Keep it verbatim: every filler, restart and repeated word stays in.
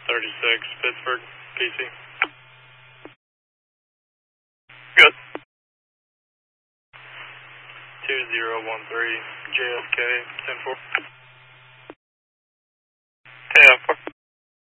thirty-six, Pittsburgh, P C. Good. two zero one three, J F K, ten four.